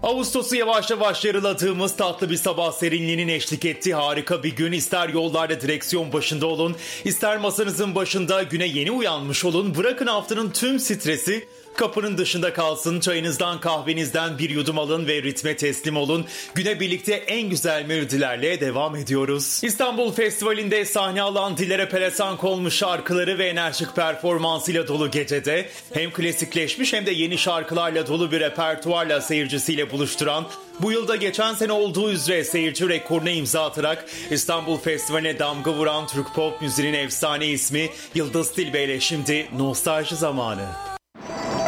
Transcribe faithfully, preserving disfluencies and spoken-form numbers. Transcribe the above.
Ağustos'u yavaş yavaş yarıladığımız tatlı bir sabah serinliğinin eşlik ettiği harika bir gün. İster yollarda direksiyon başında olun, ister masanızın başında güne yeni uyanmış olun. Bırakın haftanın tüm stresi kapının dışında kalsın. Çayınızdan kahvenizden bir yudum alın ve ritme teslim olun. Güne birlikte en güzel melodilerle devam ediyoruz. İstanbul Festivali'nde sahne alan Dilere Pelesank olmuş şarkıları ve enerjik performansıyla dolu gecede hem klasikleşmiş hem de yeni şarkılarla dolu bir repertuarla seyircisiyle buluşturan, bu yılda geçen sene olduğu üzere seyirci rekoruna imza atarak İstanbul Festivali'ne damga vuran Türk pop müziğinin efsane ismi Yıldız Tilbe ile şimdi nostalji zamanı.